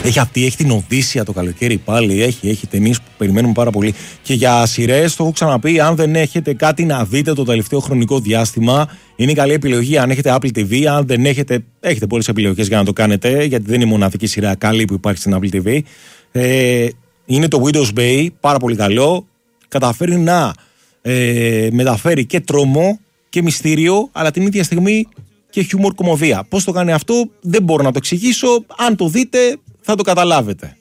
Έχει την Οδύσσια το καλοκαίρι πάλι. Έχει ταινίες που περιμένουμε πάρα πολύ. Και για σειρές, το έχω ξαναπεί, αν δεν έχετε κάτι να δείτε το τελευταίο χρονικό διάστημα, είναι καλή επιλογή. Αν έχετε Apple TV, αν δεν έχετε πολλές επιλογές για να το κάνετε, γιατί δεν είναι η μοναδική σειρά καλή που υπάρχει στην Apple TV. Είναι το Widow's Bay, πάρα πολύ καλό. Καταφέρει να μεταφέρει και τρόμο και μυστήριο, αλλά την ίδια στιγμή και χιούμορ κωμωδία. Πώς το κάνει αυτό δεν μπορώ να το εξηγήσω. Αν το δείτε θα το καταλάβετε.